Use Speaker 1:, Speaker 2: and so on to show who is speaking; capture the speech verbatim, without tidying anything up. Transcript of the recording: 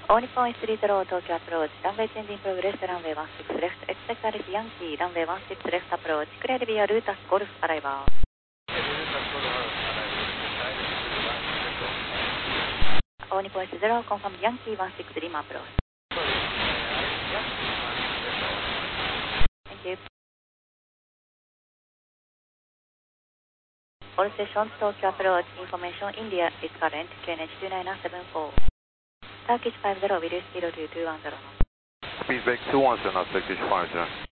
Speaker 1: All Nippon one three zero Tokyo approach, runway changing progress, runway one six left, expect Alice Yankee, runway one six left approach, clear via Lutas Golf arrival. All Nippon one zero, confirm Yankee one six Lima approach. Thank you. All stations Tokyo approach, information India is current, Q N H two nine seven four. Turkish five zero, will you speed to two one zero?
Speaker 2: Speed back two one zero, Turkish five zero.